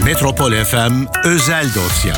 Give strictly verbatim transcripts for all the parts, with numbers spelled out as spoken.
Metropol F M Özel Dosya.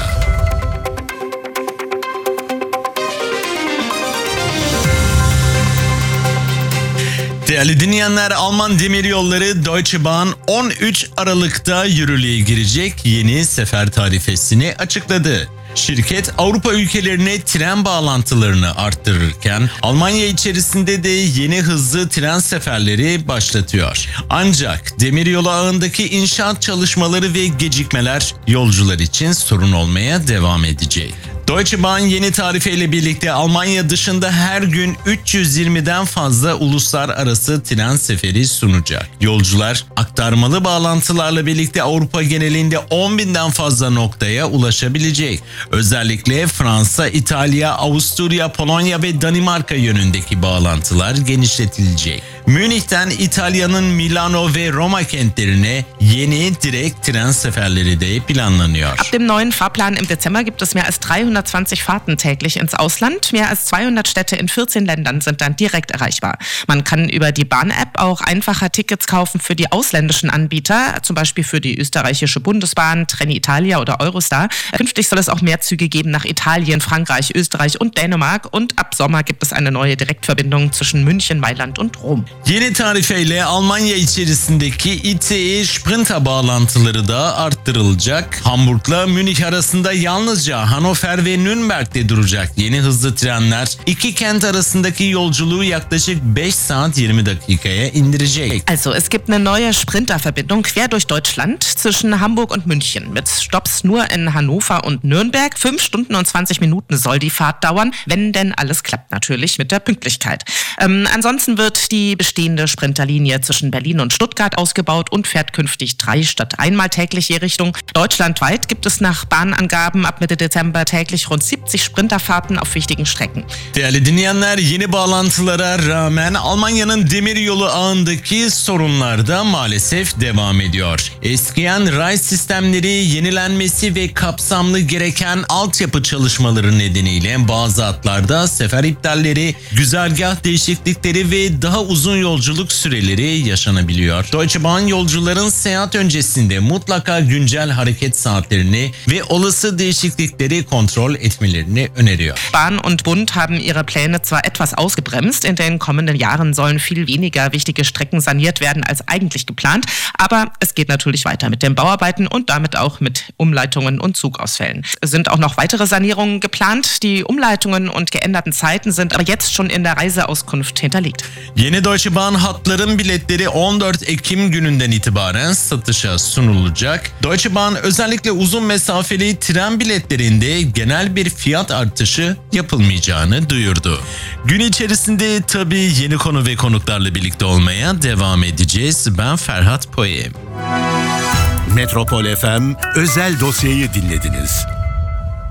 Değerli dinleyenler, Alman Demiryolları Deutsche Bahn on üç Aralık'ta yürürlüğe girecek yeni sefer tarifesini açıkladı. Şirket Avrupa ülkelerine tren bağlantılarını arttırırken Almanya içerisinde de yeni hızlı tren seferleri başlatıyor. Ancak demiryolu ağındaki inşaat çalışmaları ve gecikmeler yolcular için sorun olmaya devam edecek. Deutsche Bahn yeni tarifeyle birlikte Almanya dışında her gün üç yüz yirmiden fazla uluslararası tren seferi sunacak. Yolcular aktarmalı bağlantılarla birlikte Avrupa genelinde on binden fazla noktaya ulaşabilecek. Özellikle Fransa, İtalya, Avusturya, Polonya ve Danimarka yönündeki bağlantılar genişletilecek. Münih'ten İtalya'nın Milano ve Roma kentlerine yeni direkt tren seferleri de planlanıyor. Ab dem neuen Fahrplan im Dezember gibt es mehr als dreihundertzwanzig Fahrten täglich ins Ausland. Mehr als zweihundert Städte in vierzehn Ländern sind dann direkt erreichbar. Man kann über die Bahn-App auch einfacher Tickets kaufen für die ausländischen Anbieter, zum Beispiel für die österreichische Bundesbahn, Trenitalia oder Eurostar. Künftig soll es auch mehr Züge geben nach Italien, Frankreich, Österreich und Dänemark. Und ab Sommer gibt es eine neue Direktverbindung zwischen München, Mailand und Rom. Yeni tarifeyle Almanya içerisindeki I C E Sprinter bağlantıları da arttırılacak. Hamburg'la Münih arasında yalnızca Hannover ve Nürnberg'de duracak yeni hızlı trenler iki kent arasındaki yolculuğu yaklaşık beş saat yirmi dakikaya indirecek. Also es gibt eine neue Sprinterverbindung quer durch Deutschland zwischen Hamburg und München mit Stopps nur in Hannover und Nürnberg. fünf Stunden und zwanzig Minuten soll die Fahrt dauern, wenn denn alles klappt natürlich mit der Pünktlichkeit. Ähm, ansonsten wird die bestehende Sprinterlinie zwischen Berlin und Stuttgart ausgebaut und fährt künftig drei statt einmal täglich je Richtung. Deutschlandweit gibt es nach Bahnangaben ab Mitte Dezember täglich rund siebzig Sprinterfahrten auf wichtigen Strecken. Değerli dinleyenler, yeni bağlantılara rağmen Almanya'nın demiryolu ağındaki sorunlar da maalesef devam ediyor. Eskiyen ray sistemleri yenilenmesi ve kapsamlı gereken altyapı çalışmaları nedeniyle bazı hatlarda sefer iptalleri, güzergah değişiklikleri ve daha uzun yolculuk süreleri yaşanabiliyor. Deutsche Bahn yolcuların seyahat öncesinde mutlaka güncel hareket saatlerini ve olası değişiklikleri kontrol etmelerini öneriyor. Bahn und Bund haben ihre Pläne zwar etwas ausgebremst, in den kommenden Jahren sollen viel weniger wichtige Strecken saniert werden als eigentlich geplant, aber es geht natürlich weiter mit den Bauarbeiten und damit auch mit Umleitungen und Zugausfällen. Es sind auch noch weitere Sanierungen geplant, die Umleitungen und geänderten Zeiten sind aber jetzt schon in der Reiseauskunft hinterlegt. Yeni Deutsche Bahn hatların biletleri on dört Ekim gününden itibaren satışa sunulacak. Deutsche Bahn özellikle uzun mesafeli tren biletlerinde genel bir fiyat artışı yapılmayacağını duyurdu. Gün içerisinde tabii yeni konu ve konuklarla birlikte olmaya devam edeceğiz. Ben Ferhat Poyem. Metropol F M Özel Dosya'yı dinlediniz.